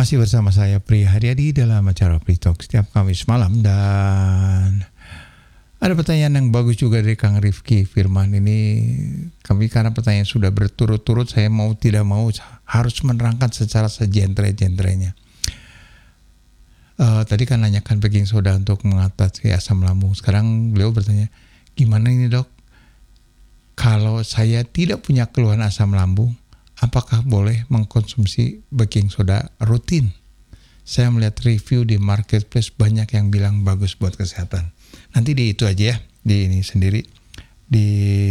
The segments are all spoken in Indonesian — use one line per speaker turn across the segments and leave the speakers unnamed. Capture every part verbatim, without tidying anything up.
Masih bersama saya Pri Haryadi dalam acara Pri Talk setiap Kamis malam, dan ada pertanyaan yang bagus juga dari Kang Rifki Firman. Ini kami karena pertanyaan sudah berturut-turut, saya mau tidak mau harus menerangkan secara sejentre-jentrenya. Uh, tadi kan nanyakan baking soda untuk mengatasi asam lambung. Sekarang beliau bertanya, gimana ini dok? Kalau saya tidak punya keluhan asam lambung, apakah boleh mengkonsumsi baking soda rutin? Saya melihat review di marketplace banyak yang bilang bagus buat kesehatan. Nanti di itu aja ya, di ini sendiri, di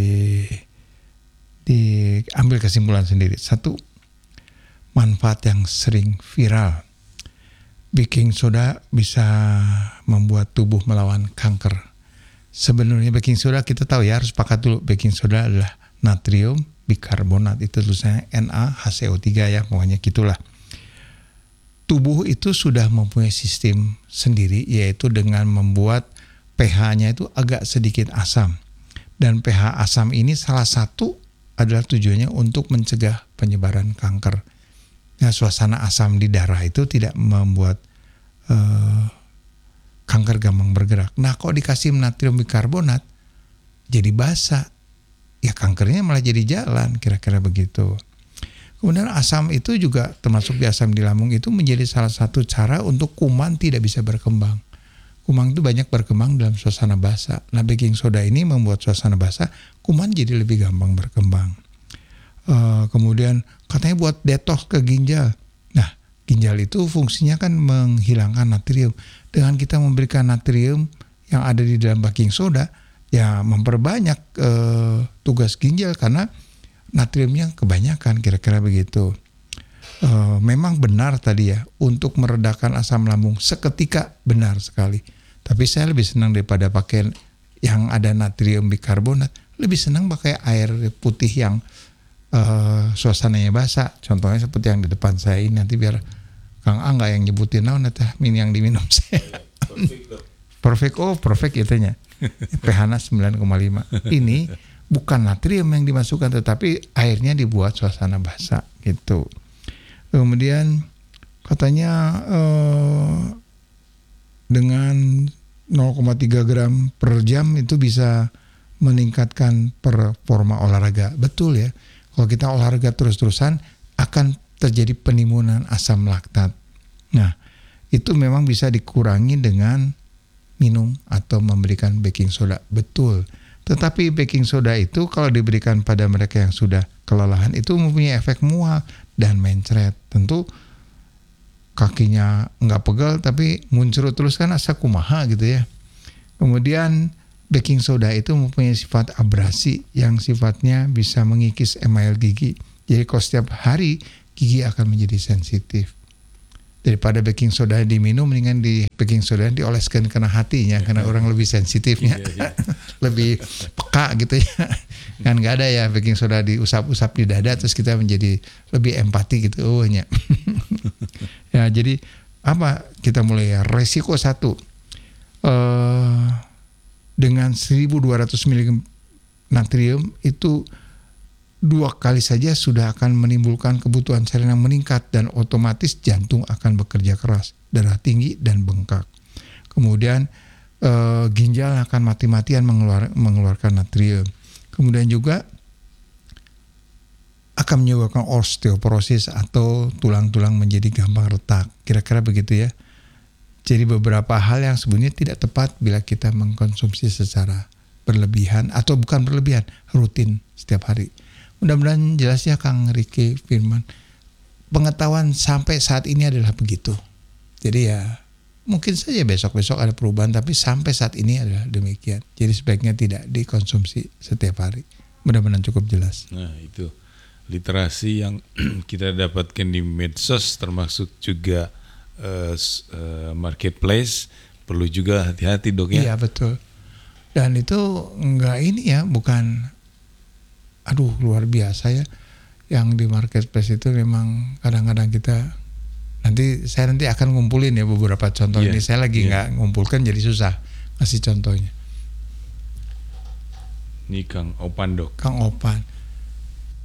diambil kesimpulan sendiri. Satu, manfaat yang sering viral. Baking soda bisa membuat tubuh melawan kanker. Sebenarnya baking soda kita tahu ya, harus sepakat dulu, baking soda adalah natrium bikarbonat, itu tulisannya N A H C O tiga ya, pokoknya gitulah. Tubuh itu sudah mempunyai sistem sendiri, yaitu dengan membuat pH-nya itu agak sedikit asam. Dan pH asam ini salah satu adalah tujuannya untuk mencegah penyebaran kanker. Nah, suasana asam di darah itu tidak membuat uh, kanker gampang bergerak. Nah, kalau dikasih natrium bikarbonat, jadi basa. Ya kankernya malah jadi jalan, kira-kira begitu. Kemudian asam itu juga termasuk di asam di lambung itu menjadi salah satu cara untuk kuman tidak bisa berkembang. Kuman itu banyak berkembang dalam suasana basah. Nah, baking soda ini membuat suasana basah, kuman jadi lebih gampang berkembang. Uh, kemudian katanya buat detox ke ginjal. Nah, ginjal itu fungsinya kan menghilangkan natrium. Dengan kita memberikan natrium yang ada di dalam baking soda, ya memperbanyak uh, tugas ginjal karena natriumnya kebanyakan, kira-kira begitu. Uh, memang benar tadi ya, untuk meredakan asam lambung seketika benar sekali. Tapi saya lebih senang daripada pakai yang ada natrium bikarbonat, lebih senang pakai air putih yang uh, suasananya basah. Contohnya seperti yang di depan saya ini, nanti biar Kang Angga yang nyebutin naon eta min yang diminum saya. Perfect, oh perfect itunya. pH-nya sembilan koma lima. Ini bukan natrium yang dimasukkan, tetapi airnya dibuat suasana basah gitu. Kemudian katanya eh, dengan nol koma tiga gram per jam itu bisa meningkatkan performa olahraga. Betul ya. Kalau kita olahraga terus-terusan akan terjadi penimbunan asam laktat. Nah, itu memang bisa dikurangi dengan minum atau memberikan baking soda. Betul. Tetapi baking soda itu kalau diberikan pada mereka yang sudah kelelahan itu mempunyai efek mual dan mencret. Tentu kakinya nggak pegal tapi muncul terus kan asa kumaha gitu ya. Kemudian baking soda itu mempunyai sifat abrasi yang sifatnya bisa mengikis email gigi. Jadi kalau setiap hari gigi akan menjadi sensitif. Daripada baking soda diminum, mendingan di baking soda dioleskan kena hatinya, karena orang lebih sensitifnya, iya, iya. lebih peka gitu ya. Kan nggak ada ya baking soda diusap-usap di dada terus kita menjadi lebih empati gitu. Oh ya. Ya jadi apa kita mulai ya? Resiko satu, uh, dengan seribu dua ratus miligram natrium itu dua kali saja sudah akan menimbulkan kebutuhan sel yang meningkat dan otomatis jantung akan bekerja keras, darah tinggi dan bengkak. Kemudian eh, ginjal akan mati-matian mengeluar, mengeluarkan natrium. Kemudian juga akan menyebabkan osteoporosis atau tulang-tulang menjadi gampang retak. Kira-kira begitu ya. Jadi beberapa hal yang sebenarnya tidak tepat bila kita mengkonsumsi secara berlebihan atau bukan berlebihan, rutin setiap hari. Mudah-mudahan jelas ya Kang Riki Firman. Pengetahuan sampai saat ini adalah begitu. Jadi ya mungkin saja besok-besok ada perubahan, tapi sampai saat ini adalah demikian. Jadi sebaiknya tidak dikonsumsi setiap hari. Mudah-mudahan cukup jelas.
Nah itu literasi yang kita dapatkan di medsos termasuk juga uh, uh, marketplace perlu juga hati-hati dok ya.
Iya betul. Dan itu enggak ini ya, bukan aduh luar biasa ya, yang di marketplace itu memang kadang-kadang kita nanti saya nanti akan ngumpulin ya beberapa contoh. Yeah, ini saya lagi nggak yeah. ngumpulkan jadi susah ngasih contohnya.
Ini Kang Opan dok.
Kang Opan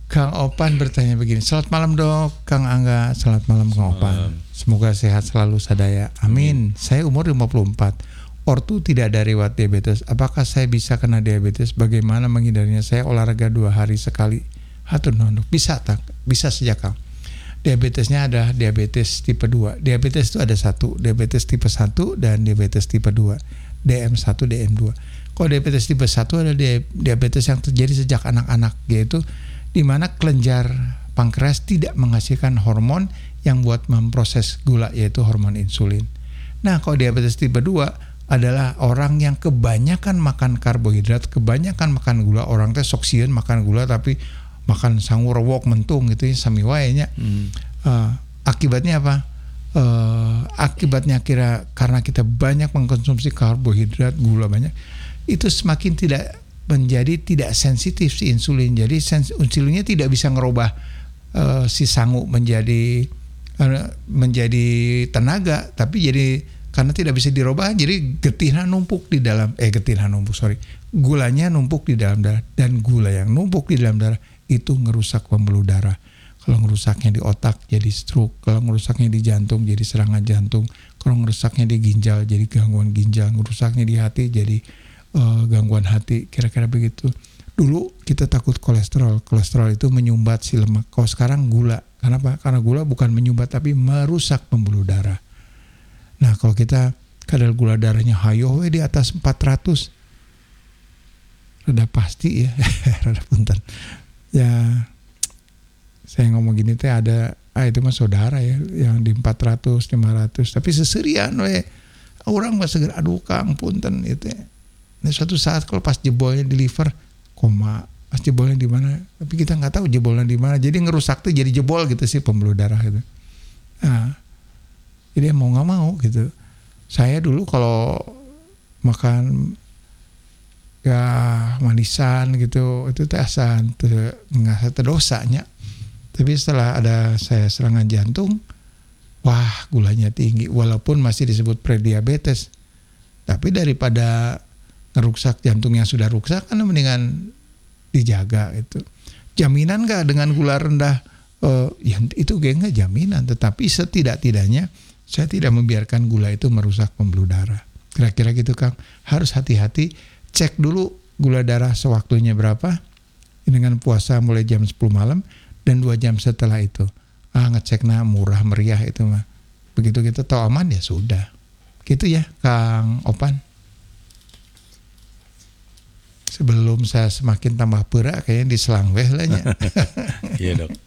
Kang Opan bertanya begini, selamat malam dok, Kang Angga, selamat malam Kang Opan. Semoga sehat selalu sadaya. Amin. Amin. Saya umur lima puluh empat. Ortu tidak ada riwayat diabetes. Apakah saya bisa kena diabetes? Bagaimana menghindarinya? Saya olahraga dua hari sekali. Hatur nuhun. Bisa tak? Bisa sejak Kang. Diabetesnya ada diabetes tipe dua. Diabetes itu ada satu, diabetes tipe satu dan diabetes tipe dua. D M satu, D M dua. Kalau diabetes tipe satu ada diabetes yang terjadi sejak anak-anak, yaitu di mana kelenjar pankreas tidak menghasilkan hormon yang buat memproses gula, yaitu hormon insulin. Nah, kalau diabetes tipe dua adalah orang yang kebanyakan makan karbohidrat, kebanyakan makan gula. Orang teh sok sieun makan gula tapi makan sangu rewok mentung gitu ya, sami wae nya. Hmm. Uh, akibatnya apa? Uh, akibatnya kira karena kita banyak mengkonsumsi karbohidrat, gula banyak, itu semakin tidak menjadi tidak sensitif si insulin. Jadi sens- insulinnya tidak bisa ngerubah uh, si sangu menjadi uh, menjadi tenaga, tapi jadi karena tidak bisa dirubah, jadi getihnya numpuk di dalam eh getihnya numpuk sorry gulanya numpuk di dalam darah, dan gula yang numpuk di dalam darah itu ngerusak pembuluh darah. Kalau ngerusaknya di otak jadi stroke, kalau ngerusaknya di jantung jadi serangan jantung, kalau ngerusaknya di ginjal jadi gangguan ginjal, ngerusaknya di hati jadi Uh, gangguan hati, kira-kira begitu. Dulu kita takut kolesterol, kolesterol itu menyumbat si lemak. Kalau sekarang gula, kenapa? Karena gula bukan menyumbat tapi merusak pembuluh darah. Nah, kalau kita kadar gula darahnya hayo we di atas empat ratus, rada pasti ya, rada punten. Ya, saya ngomong gini teh ada, ah itu mah saudara ya, yang di empat ratus, lima ratus, tapi seserian we. Orang mah segera, aduh Kang punten itu. Nah, suatu saat kalau pas jebolnya di liver, koma, pas jebolnya di mana? Tapi kita nggak tahu jebolnya di mana. Jadi ngerusak tuh jadi jebol gitu sih pembuluh darah itu. Nah, jadi mau nggak mau gitu. Saya dulu kalau makan ya manisan gitu, itu teh asan nggak terdosanya. Tapi setelah ada saya serangan jantung, wah gulanya tinggi. Walaupun masih disebut prediabetes, tapi daripada ngerusak jantung yang sudah rusak kan mendingan dijaga itu. Jaminan nggak dengan gula rendah? Uh, ya itu kayak nggak jaminan, tetapi setidak-tidaknya saya tidak membiarkan gula itu merusak pembuluh darah. Kira-kira gitu Kang. Harus hati-hati, cek dulu gula darah sewaktunya berapa dengan puasa mulai jam sepuluh malam dan dua jam setelah itu. Ah ngeceknya murah meriah itu mah. Begitu kita tahu aman ya sudah. Gitu ya Kang Opan. Sebelum saya semakin tambah perak kayaknya diselang weh lah nya.
Iya dok.